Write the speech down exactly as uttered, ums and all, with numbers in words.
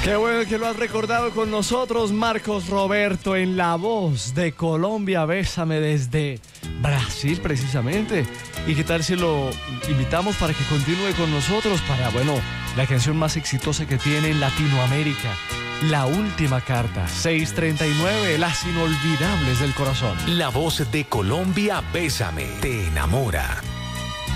Qué bueno que lo has recordado con nosotros, Marcos Roberto, en La Voz de Colombia. Bésame desde Brasil, precisamente. ¿Y qué tal si lo invitamos para que continúe con nosotros para, bueno, la canción más exitosa que tiene en Latinoamérica? La Última Carta, seis treinta y nueve, las inolvidables del corazón. La Voz de Colombia, Bésame, te enamora.